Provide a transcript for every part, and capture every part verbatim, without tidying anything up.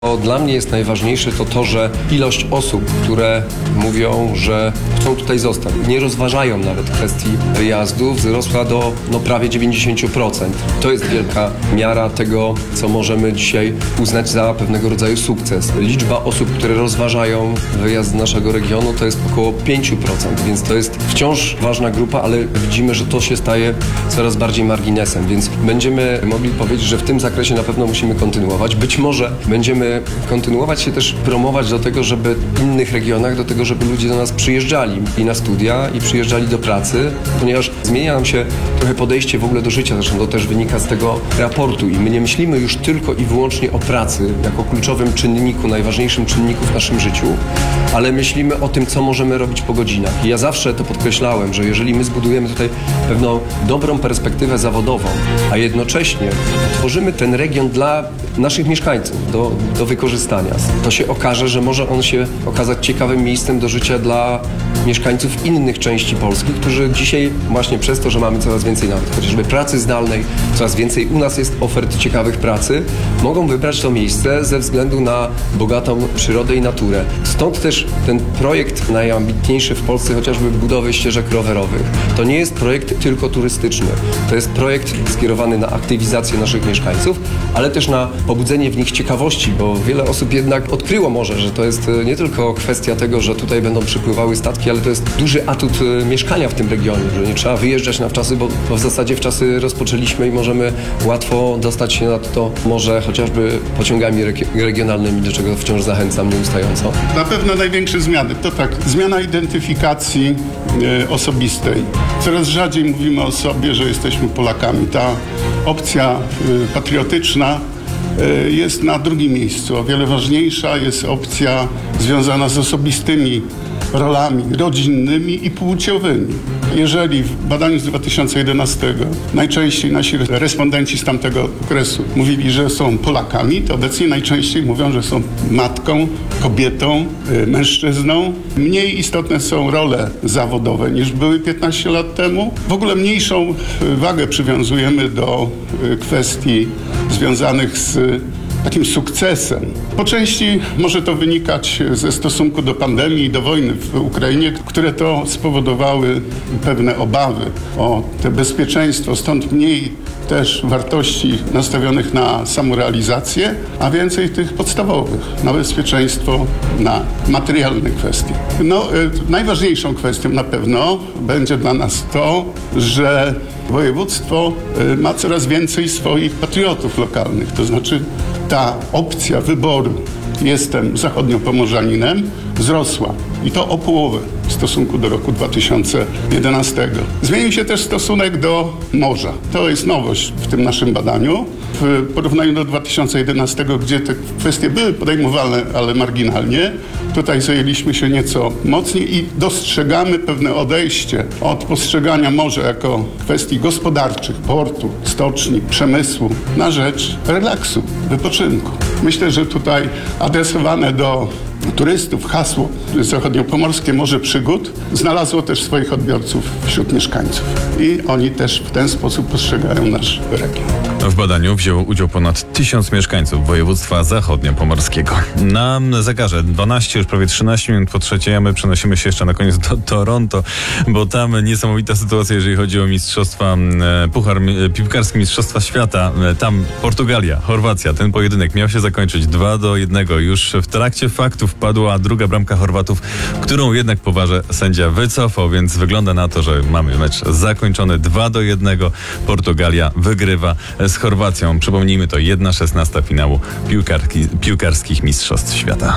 Co dla mnie jest najważniejsze, to to, że ilość osób, które mówią, że chcą tutaj zostać, nie rozważają nawet kwestii wyjazdu, wzrosła do no, prawie dziewięćdziesiąt procent. To jest wielka miara tego, co możemy dzisiaj uznać za pewnego rodzaju sukces. Liczba osób, które rozważają wyjazd z naszego regionu, to jest około pięć procent, więc to jest wciąż ważna grupa, ale widzimy, że to się staje coraz bardziej marginesem, więc będziemy mogli powiedzieć, że w tym zakresie na pewno musimy kontynuować. Być może będziemy kontynuować się też promować do tego, żeby w innych regionach, do tego, żeby ludzie do nas przyjeżdżali i na studia, i przyjeżdżali do pracy, ponieważ zmienia nam się trochę podejście w ogóle do życia, zresztą to też wynika z tego raportu i my nie myślimy już tylko i wyłącznie o pracy jako kluczowym czynniku, najważniejszym czynniku w naszym życiu, ale myślimy o tym, co możemy robić po godzinach. I ja zawsze to podkreślałem, że jeżeli my zbudujemy tutaj pewną dobrą perspektywę zawodową, a jednocześnie tworzymy ten region dla naszych mieszkańców do, do wykorzystania, to się okaże, że może on się okazać ciekawym miejscem do życia dla mieszkańców innych części Polski, którzy dzisiaj właśnie przez to, że mamy coraz więcej nawet chociażby pracy zdalnej, coraz więcej u nas jest ofert ciekawych pracy, mogą wybrać to miejsce ze względu na bogatą przyrodę i naturę. Stąd też ten projekt najambitniejszy w Polsce, chociażby budowy ścieżek rowerowych, to nie jest projekt tylko turystyczny. To jest projekt skierowany na aktywizację naszych mieszkańców, ale też na pobudzenie w nich ciekawości, bo wiele osób jednak odkryło może, że to jest nie tylko kwestia tego, że tutaj będą przypływały statki, ale to jest duży atut mieszkania w tym regionie, że nie trzeba wyjeżdżać na wczasy, bo, bo w zasadzie wczasy rozpoczęliśmy i możemy łatwo dostać się na to morze chociażby pociągami re- regionalnymi, do czego wciąż zachęcam nieustająco. Na pewno największe zmiany to tak, zmiana identyfikacji e, osobistej. Coraz rzadziej mówimy o sobie, że jesteśmy Polakami. Ta opcja e, patriotyczna e, jest na drugim miejscu. O wiele ważniejsza jest opcja związana z osobistymi rolami rodzinnymi i płciowymi. Jeżeli w badaniu z dwa tysiące jedenastego najczęściej nasi respondenci z tamtego okresu mówili, że są Polakami, to obecnie najczęściej mówią, że są matką, kobietą, mężczyzną. Mniej istotne są role zawodowe niż były piętnaście lat temu. W ogóle mniejszą wagę przywiązujemy do kwestii związanych z takim sukcesem. Po części może to wynikać ze stosunku do pandemii i do wojny w Ukrainie, które to spowodowały pewne obawy o te bezpieczeństwo, stąd mniej też wartości nastawionych na samorealizację, a więcej tych podstawowych, na bezpieczeństwo, na materialne kwestie. No, y, najważniejszą kwestią na pewno będzie dla nas to, że województwo y, ma coraz więcej swoich patriotów lokalnych, to znaczy ta opcja wyboru jestem zachodniopomorzaninem wzrosła i to o połowę w stosunku do roku dwa tysiące jedenastego. Zmienił się też stosunek do morza. To jest nowość w tym naszym badaniu. W porównaniu do dwa tysiące jedenastego, gdzie te kwestie były podejmowane, ale marginalnie, tutaj zajęliśmy się nieco mocniej i dostrzegamy pewne odejście od postrzegania morza jako kwestii gospodarczych, portu, stoczni, przemysłu, na rzecz relaksu, wypoczynku. Myślę, że tutaj adresowane do turystów hasło zachodniopomorskie Morze Przygód znalazło też swoich odbiorców wśród mieszkańców. I oni też w ten sposób postrzegają nasz region. W badaniu wzięło udział ponad tysiąc mieszkańców województwa zachodniopomorskiego. Na zegarze dwanaście, już prawie trzynaście minut po trzeciej, a my przenosimy się jeszcze na koniec do Toronto, bo tam niesamowita sytuacja, jeżeli chodzi o mistrzostwa, puchar piłkarskie Mistrzostwa Świata. Tam Portugalia, Chorwacja. Ten pojedynek miał się zakończyć dwa do jednego. Już w trakcie faktów padła druga bramka Chorwatów, którą jednak po warze sędzia wycofał, więc wygląda na to, że mamy mecz zakończony dwa do jednego. Portugalia wygrywa z Chorwacją. Przypomnijmy, to jedna szesnasta finału piłkarki, piłkarskich Mistrzostw Świata.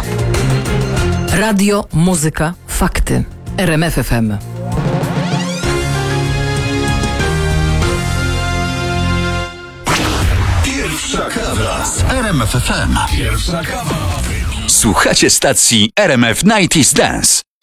Radio, muzyka, fakty. R M F F M. Pierwsza kawa z R M F F M. Pierwsza kawa. Słuchacie stacji R M F dziewięćdziesiąt Dance.